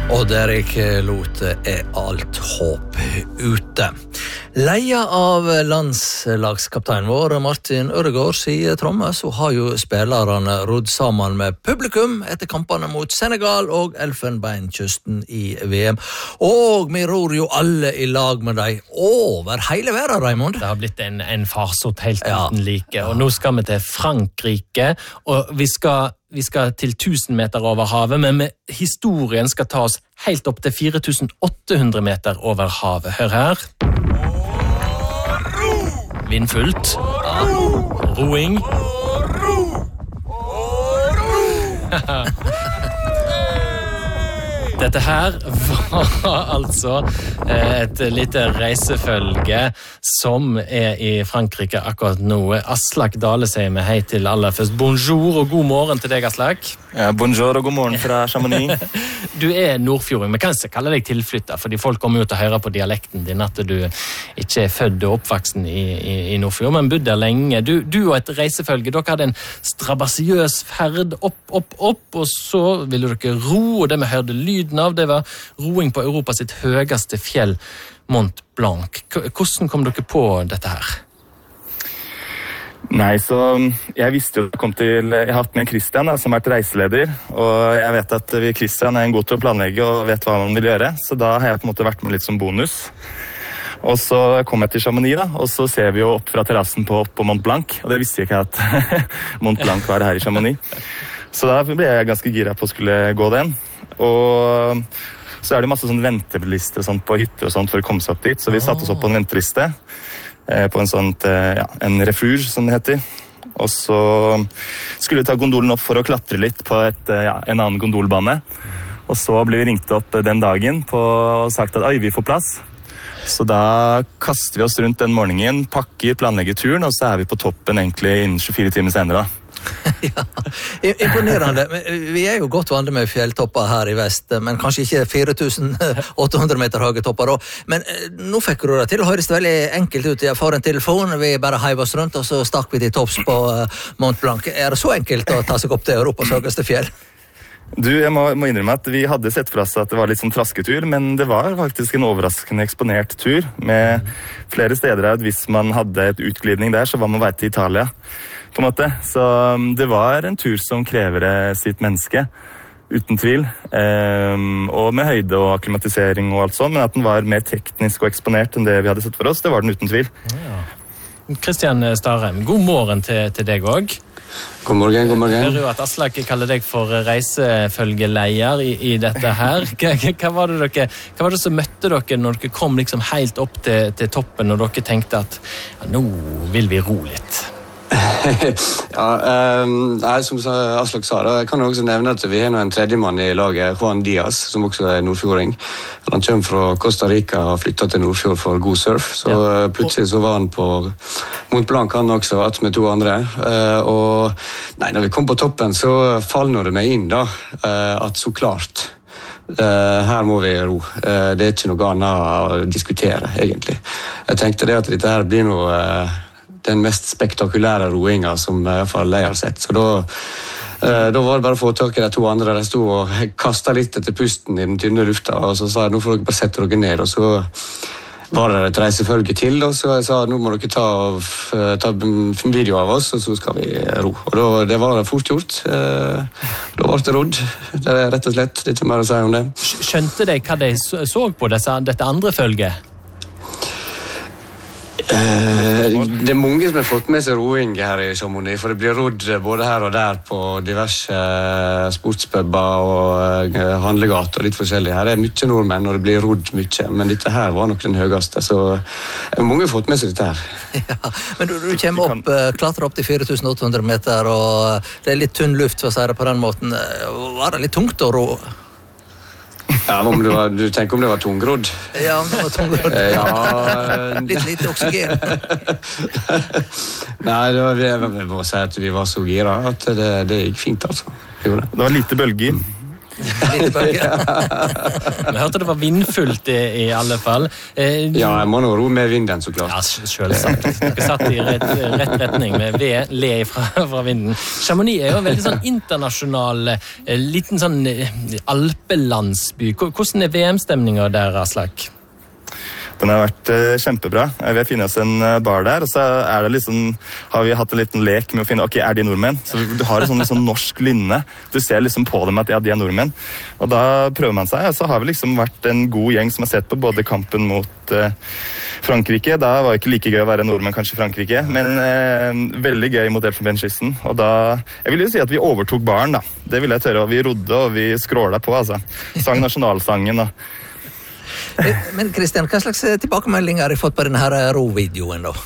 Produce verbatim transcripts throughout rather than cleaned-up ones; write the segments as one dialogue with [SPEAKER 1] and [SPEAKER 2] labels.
[SPEAKER 1] Og Erik lot er alt håp ute. Leia av landslagskaptein vår, Martin Ødegaard, sier Tromme, så har jo spillerne rodd sammen med publikum etter kampene mot Senegal og Elfenbeinkysten i V M. Og vi ror jo alle i lag med deg over hele verden, Raimond.
[SPEAKER 2] Det har blitt en, en farsot helt uten like, og nå skal vi til Frankrike, og vi skal Vi skal til tusen meter over havet, men med historien skal ta oss helt opp til fire tusen åtte hundre meter over havet. Hør her. Vindfullt. Ja. Roing. Dette her var altså et lite reisefølge som er i Frankrike akkurat nå. Aslak Dale sier vi hei til aller først. Bonjour og god morgen til deg, Aslak.
[SPEAKER 3] Ja, bonjour og god morgen fra Chamonix.
[SPEAKER 2] Du er nordfjording, men kan ikke kalle deg tilflytter, fordi folk kommer jo til å høre på dialekten din at du ikke er født og oppvaksen i, i, i Nordfjord, men bodde der lenge. Du, du og et reisefølge, dere hadde en strabasiøs ferd opp, opp, opp, og så ville dere ro, og det vi hørte lyd av, det var roing på Europa sitt høyeste fjell, Mont Blanc. Hvordan kom dere på dette her?
[SPEAKER 3] Nei, så jeg visste jo, jeg kom til, jeg har hatt med Christian da, som har vært reiseleder, og jeg vet at vi, Christian er en god til å planlegge og vet hva man vil gjøre, så da har jeg på en måte vært med litt som bonus. Og så kom jeg til Chamonix da, og så ser vi jo opp fra terrassen på, på Mont Blanc, og det visste jeg ikke at Mont Blanc var her i Chamonix. Så da ble jeg ganske gira på å skulle gå den. Og så er det masse sånn ventelister sånn, på hytter og sånt for å komme seg opp dit, så vi satte oss opp på en venteliste eh, på en sånt, eh, ja, en refuge som det heter, og så skulle vi ta gondolen opp for å klatre litt på et, eh, ja, en annen gondolbane, og så ble vi ringt opp den dagen på, og sagt at oi, vi får plass, så da kaster vi oss rundt den morgenen, pakker, planlegger turen, og så er vi på toppen egentlig innen tjuefire timer senere da.
[SPEAKER 1] Ja, imponerende. Vi er jo godt vant med fjelltopper her i vest, men kanskje ikke fire tusen åtte hundre meter høye topper. Men nå fikk du det til, det høres veldig enkelt ut. Jeg får en telefon, vi bare heiv oss rundt, og så stakk vi til topps på Mont Blanc. Er det så enkelt å ta seg opp til Europas høyeste fjell?
[SPEAKER 3] Du, jeg må, må innrømme at vi hadde sett for oss at det var litt sånn trasketur, men det var faktisk en overraskende eksponert tur, med flere steder at hvis man hadde et utglidning der, så var man vei til Italia, på en måte. Så det var en tur som krever sitt menneske, uten tvil, um, og med høyde og akklimatisering og alt sånt, men at den var mer teknisk og eksponert enn det vi hadde sett for oss, det var den uten tvil.
[SPEAKER 2] Ja. Kristian Starheim, god morgen til, til deg også.
[SPEAKER 4] God morgen, god morgen.
[SPEAKER 2] Jeg hører jo at Aslak kaller deg for reisefølgeleier i, i dette her. Hva, hva, var det dere, hva var det som møtte dere når dere kom liksom helt opp til, til toppen, og dere tenkte at ja, nå vil vi ro litt?
[SPEAKER 4] ja, um, nei, som Aslak sa, da, jeg kan også nevne at vi har en tredje mann i laget, Juan Diaz, som også er nordfjording. Han kommer fra Costa Rica og flyttet til Nordfjord for god surf, så ja. Plutselig så var han på Mont Blanc, han også, at med to andre. Uh, og nei, når vi kom på toppen, så faller det meg inn da, uh, at så klart, Uh, her må vi ro. Uh, det er ikke noe annet å diskutere, egentlig. Jeg tenkte det at dette her blir noe uh, den mest spektakulære roinga som i hvert fall jeg har sett. Så da, uh, da var det bare å få tak i de to andre. De stod og kastet litt etter pusten i den tynne lufta, og så sa jeg, nå får dere bare sette dere ned, og så var det et reisefølge til, og så jeg sa, nå må dere ta, ta en video av oss, og så skal vi ro. Og da, det var fort gjort. Da var det rodd. Det er rett og slett litt mer å si om det.
[SPEAKER 2] Skjønte de hva de så på disse, dette andre følget?
[SPEAKER 4] Eh, det er mange som har fått med seg roing her i Chamonix, for det blir rodd både her og der på diverse sportspubber og handlegater og litt forskjellig. Her er mye nordmenn, og det blir rodd mye, men dette her var nok den høyeste, så mange har fått med seg dette her.
[SPEAKER 1] Ja, men du, du kommer opp, klatrer opp til fire tusen åtte hundre meter, og det er litt tunn luft, for å si det på den måten. Var det litt tungt å ro?
[SPEAKER 4] Ja, om det var, du tenker om det var tungrodd?
[SPEAKER 1] Ja, om det var tungrodd.
[SPEAKER 4] Ja,
[SPEAKER 1] litt lite oksygen.
[SPEAKER 4] Nei, det var, jeg må si at vi var så gira at det, det gikk fint, altså.
[SPEAKER 3] Det var lite bølger.
[SPEAKER 1] Lite bølge.
[SPEAKER 2] Vi hørte det var vindfullt i, i alle fall. Eh,
[SPEAKER 4] Ja, jeg må nå ro med vinden, så klart.
[SPEAKER 2] Ja, selvsagt. Dere satt i rett, rett retning med ved, le fra, fra vinden. Chamonix er jo en veldig sånn internasjonal, eh, liten sånn eh, alpelandsby. Hvordan er V M-stemninga der, Aslak?
[SPEAKER 3] Den har vært uh, kjempebra. Vi har funnet oss en uh, bar der, og så er det liksom, har vi hatt en liten lek med å finne, ok, er de nordmenn? Så du har et sånn liksom, norsk lynne. Du ser liksom på dem at ja, de er nordmenn. Og da prøver man seg, og så har vi liksom vært en god gjeng som har sett på både kampen mot uh, Frankrike. Da var det ikke like gøy å være nordmenn kanskje i Frankrike, men uh, veldig gøy mot Elfenbenskysten. Og da, jeg vil jo si at vi overtok baren da. Det vil jeg tørre, og vi rodde og vi skråla på, altså. Sang nasjonalsangen og
[SPEAKER 1] Men Kristian, hva slags tilbakemeldinger har du fått på denne her ro-videoen da?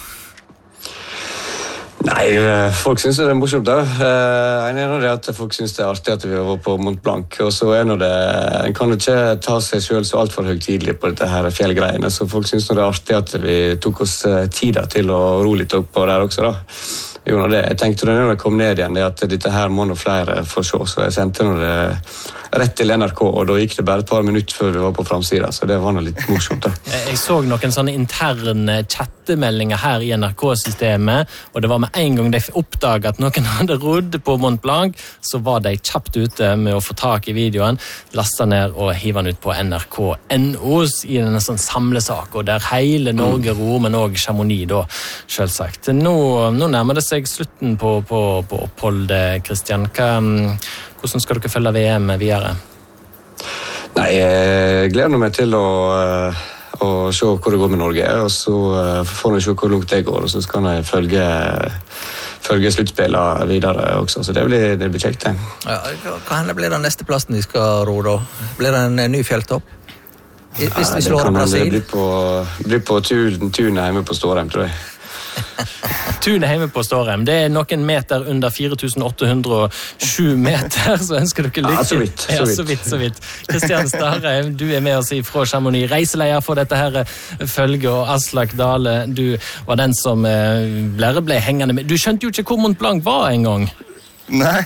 [SPEAKER 4] Nei, folk synes det er morsomt da. En er det at folk synes det er artig at vi var på Mont Blanc, og så er det, en kan jo ikke ta seg selv så alt for høytidelig på dette her fjellgreiene, så folk synes det er artig at vi tok oss tida til å ro litt opp på der også da. Jo, det, jeg tenkte da når jeg kom ned igjen, det at dette her må noe flere få se, så jeg sendte noe det rett til N R K, og da gikk det bare et par minutter før vi var på framsida, så det var noe litt morsomt da.
[SPEAKER 2] Jeg så noen sånne interne chattemeldinger her i N R K-systemet, og det var med en gang de oppdaget at noen hadde rodd på Mont Blanc, så var de kjapt ute med å få tak i videoen, lastet ned og hive den ut på N R K punktum N O i en sånn samlesak, og der hele Norge ror, men også Chamonix da, selvsagt. Nå, nå nærmer det seg slutten på, på, på oppholdet, Kristian. Hva, hvordan skal dere følge V M videre?
[SPEAKER 4] Nei, jeg gleder meg til å, å se hvor det går med Norge, og så får vi se hvor langt det går, og så skal jeg følge, følge sluttspillene videre også, så det blir, det blir kjekt.
[SPEAKER 1] Ja, hva henne blir den neste plassen vi skal ro da? Blir det en ny fjelltopp? Hvis vi slår
[SPEAKER 4] Nei,
[SPEAKER 1] Brasil?
[SPEAKER 4] det blir på, blir på tunet hjemme på Stårheim, tror jeg.
[SPEAKER 2] Tunet hjemme på Stårheim, det er noen meter under fire tusen åtte hundre og sju meter, så ønsker dere lykke.
[SPEAKER 4] Ja, så vidt, så
[SPEAKER 2] ja,
[SPEAKER 4] vidt.
[SPEAKER 2] så vidt, så vidt. Kristian Starheim, du er med oss fra Chamonix, reiseleier for dette her følge, og Aslak Dale, du var den som ble, ble hengende med. Du skjønte jo ikke hvor Mont Blanc var en gang.
[SPEAKER 3] Nei.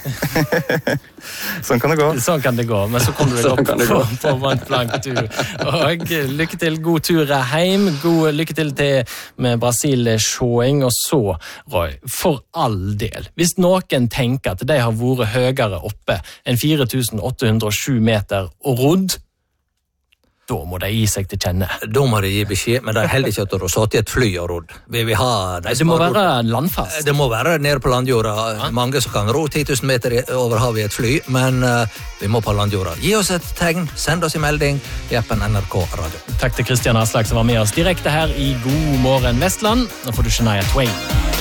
[SPEAKER 3] Sånn kan det gå.
[SPEAKER 2] Sånn kan det gå, men så kommer du
[SPEAKER 4] Sånn
[SPEAKER 2] opp
[SPEAKER 4] kan det
[SPEAKER 2] på,
[SPEAKER 4] gå.
[SPEAKER 2] på Mont Blanc, du. Og lykke til, god tur hjem, god lykke til til med Brasil-showing, og så, Roy, for all del, hvis noen tenker at de har vært høyere oppe enn fire tusen åtte hundre og sju meter og rodd, da må de gi seg til kjenne.
[SPEAKER 1] Da må de gi beskjed, men det er heller ikke at du har satt i et fly og rodd. Vi vil ha... De
[SPEAKER 2] Det må være landfast.
[SPEAKER 1] Det må være nede på landjorda. Mange som kan ro ti tusen meter over havet i et fly, men uh, vi må på landjorda. Gi oss et tegn, send oss en melding i appen N R K Radio.
[SPEAKER 2] Takk til Kristian Aslak som var med oss direkte her i God morgen Vestland. Nå får du Shania Twain.